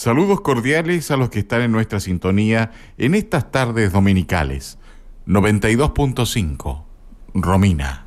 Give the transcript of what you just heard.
Saludos cordiales a los que están en nuestra sintonía en estas tardes dominicales. 92.5, Romina.